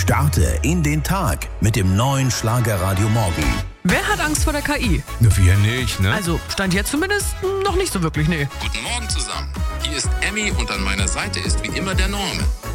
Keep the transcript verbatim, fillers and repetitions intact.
Starte in den Tag mit dem neuen Schlagerradio Morgen. Wer hat Angst vor der K I? Na, wir nicht, ne? Also, stand jetzt zumindest noch nicht so wirklich, nee. Guten Morgen zusammen. Hier ist Emmy und an meiner Seite ist wie immer der Norman.